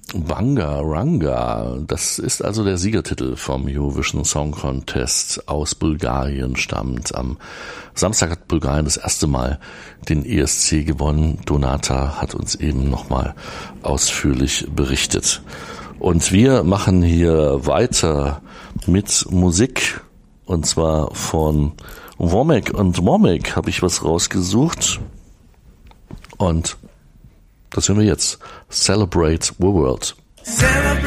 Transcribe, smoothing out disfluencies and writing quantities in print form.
Wanga Ranga, das ist also der Siegertitel vom Eurovision Song Contest, aus Bulgarien stammt. Am Samstag hat Bulgarien das erste Mal den ESC gewonnen. Donata hat uns eben nochmal ausführlich berichtet. Und wir machen hier weiter mit Musik, und zwar von Womack und Womack habe ich was rausgesucht. Und das hören wir jetzt. Celebrate the World. Celebrate